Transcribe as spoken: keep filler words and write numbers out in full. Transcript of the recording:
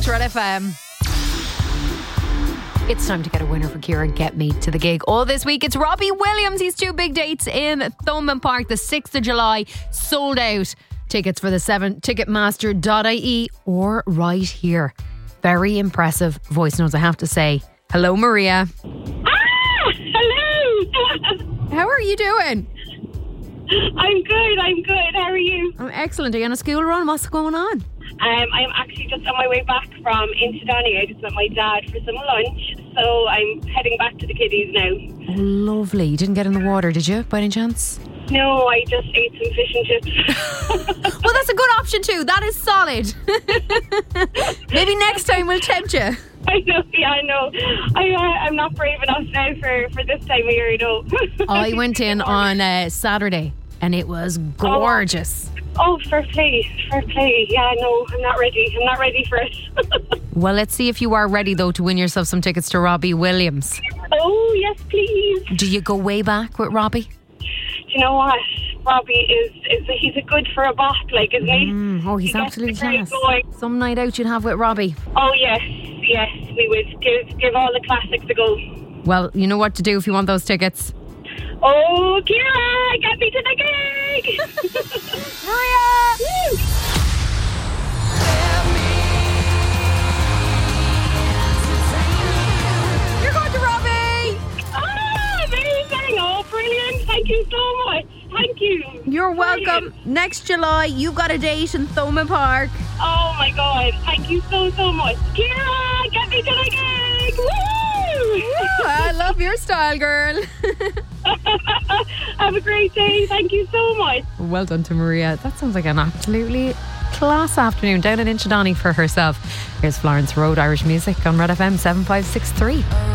It's Red F M. It's time to get a winner for Ciara. Get me to the gig. All this week, it's Robbie Williams. He's two big dates in Thomond Park, the sixth of July. Sold out. Tickets for the seven, ticketmaster dot I E or right here. Very impressive voice notes, I have to say. Hello, Maria. Ah! Hello! How are you doing? I'm good, I'm good. How are you? I'm excellent. Are you on a school run? What's going on? Um, I'm actually just on my way back from Inchydoney. I just met my dad for some lunch, so I'm heading back to the kiddies now. Oh, lovely. You didn't get in the water, did you, by any chance? No, I just ate some fish and chips. Well, that's a good option too. That is solid. Maybe next time we'll tempt you. I know, yeah, I know. I, uh, I'm not brave enough now for, for this time of year, you know. I went in on uh, Saturday and it was gorgeous. Oh, fair play, fair play. Yeah, no, I'm not ready. I'm not ready for it. Well, let's see if you are ready though to win yourself some tickets to Robbie Williams. Oh, yes, please. Do you go way back with Robbie? Do you know what? Robbie is, is a, he's a good for a bop, like, isn't he? Mm, oh, he's he absolutely class. class. Some night out you'd have with Robbie. Oh, yes, yes, we would give, give all the classics a go. Well, you know what to do if you want those tickets. Oh, Ciara, get me to the gig! Maria! Woo! You're going to Robbie! Oh, amazing! Oh, brilliant! Thank you so much. Thank you. You're welcome. Brilliant. Next July, you've got a date in Thomond Park. Oh my God! Thank you so so much, Ciara. Get me to the gig! Woo! Woo, I love your style, girl. Have a great day. Thank you so much. Well done to Maria. That sounds like an absolutely class afternoon down in Inchydoney for herself. Here's Florence Road, Irish Music on Red F M seven five six three.